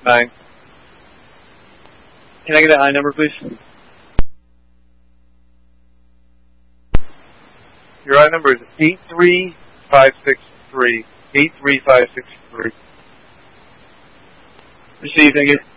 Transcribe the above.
9. Can I get that I number, please? Your I number is 83563. 83563. Received, thank you.